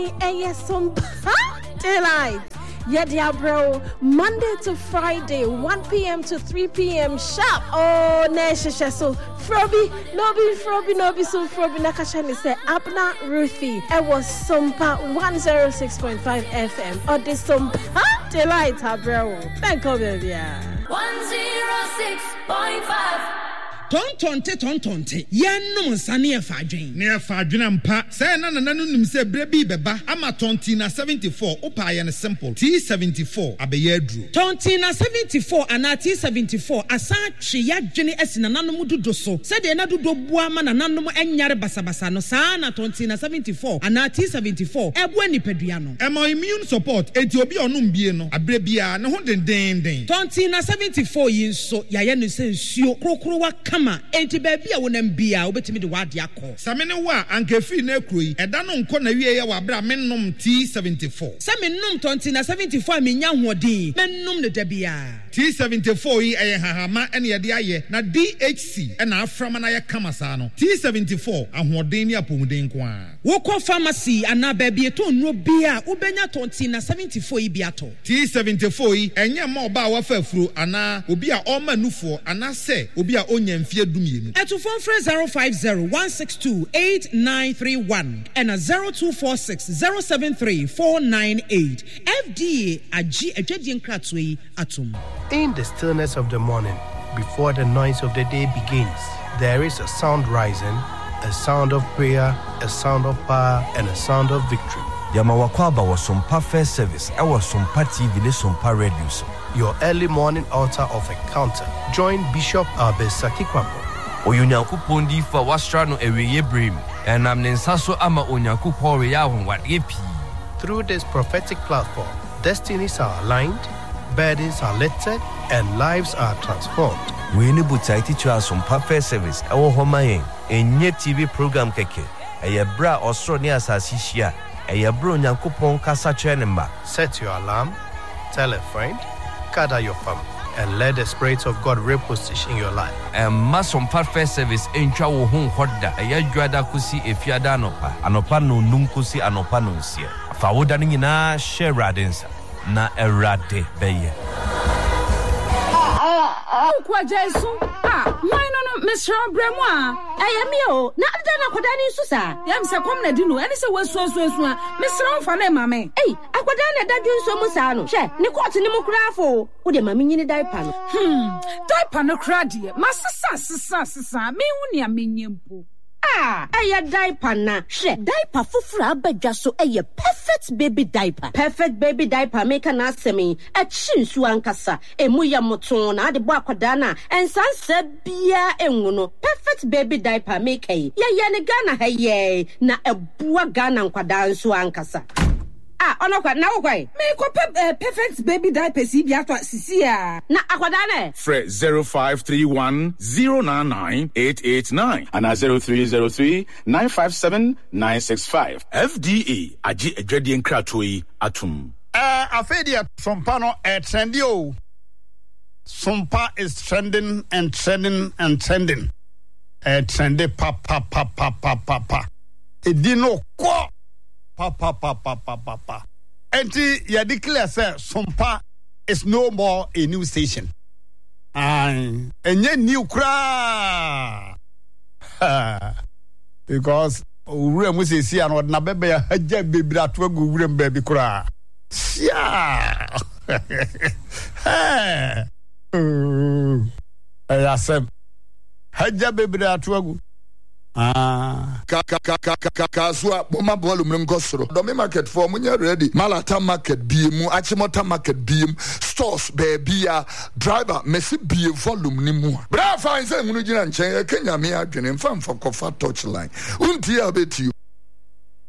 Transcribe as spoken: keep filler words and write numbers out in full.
And yes, some daylight. Yeah, dear bro, Monday to Friday, one p.m. to three p.m. sharp. Oh, Nesha, so Froby, Nobi, Froby, Nobi, so Froby, Nakashani said, Abna Ruthie. It was Sompa one oh six point five F M. Or the Sompa delight, bro. Thank you, baby. one oh six point five. Tontonte tontonte yenum sane afadwen ne afadwen ampa say na na nanu nim say bre bi beba ama tonti na seventy-four opa ye ne simple T seventy-four abeye aduro tonti na seventy-four ana T seventy-four asa twe yadwene asina nanom dodo so say de na dodo bua ma na nanom enyare basabasa no saa na tonti na seventy-four ana T seventy-four ebo anipadua no emo immune support enti obi onum bie no abre bia ne ho den den den tonti na seventy-four yin so yaye no se nsuo krokro wa enti baby a wonam bia obetimi de wade akọ samene wa ankefi na ekroyi eda no nko na wie ye wa bra mennom T seventy-four samennom tonti na seventy-four amenya hoɔden mennom ne da bia T seventy-four yi eye hahama ene ye de aye na D H C ena aframa na ye kama saa no T seventy-four ahoɔden ne apomuden ko a wokɔ pharmacy ana baby eto nro bia ubenya tonti na seventy-four yi bia to T seventy-four yi enye ma oba wa fa afuro ana obi a ɔma nufoɔ ana se obi a onya mfie dumienu eto phone free zero five zero one six two eight nine three one and a zero two four six zero seven three four nine eight F D A agi adwadie nkratso yi atom. In the stillness of the morning, before the noise of the day begins, there is a sound rising, a sound of prayer, a sound of power, and a sound of victory. Yamawakwaba was some First Service. I was some T V, some radio. Your early morning altar of encounter. Join Bishop Albesaki Kwambo. Oyunyankupon di fa wastrano eweye brim. And am nensaso ama onyankupon reya what epi. Through this prophetic platform, destinies are aligned, burdens are lifted, and lives are transformed. We need to teach us some First Service. Our home a new T V program keke. A bra Australia sasishia. A bro nyankupon kasa chenemba. Set your alarm, tell a friend, gather your family, and let the Spirit of God reposition your life. And masom First Service in chawo hon hoda. A yadwada kusi efiada anopa. Anopa no nunkusi anopa no nsia. Fawoda nina share radensa. Na erade beye. Kwa Jesu ah why no no Mister Bremwa ayemi o na ada na akoda ni susa yam se kom na di no eni se wasu asu asu a Mister Mfa na mame eh akoda na da dwunso mu sa no hwe ne court ni mu krafo wo de mame nyini diaper no hmm diaper no kra de masesa sesa sesa me hu ne amenyempo ah aya diaper na hwe diaper fufura abadwa so eye perfect baby diaper perfect baby diaper make na asemi a chinsu ankasa emu ya moton na ade bo akoda na ensansa bia enwu no perfect baby diaper make ye ye ne Ghana ha ye na ebua Ghana nkwada nso ankasa ah ono kwa na wo me ko perfect baby diaper si bia to sisi a na akwada na Fred zero five three one zero nine nine eight eight nine and zero three zero three nine five seven nine six five F D A agi adwadie nkrato yi atum eh afedia sompa no eh trendy o sompa is trending and trending and trending eh trendy pa pa pa pa pa pa pa edino ko pa pa pa pa pa pa pa. Enti ya declare say Sompa is no more a new station. And enye new kra. Because ure mu se si an na bebe ya haja bebira to agu ure baby kra. Yeah. Hey. Eh asem haja bebira to agu. Ah, ka ka ka ka ka ka so boma bolu mrem gosoro domi market for munya ready malata market biemu achimota market biem stores baby ya driver mesi bie volume ni mu bra fine say munu gina nchen e kenya me adwene mfa mfa kofa touch line unti abeti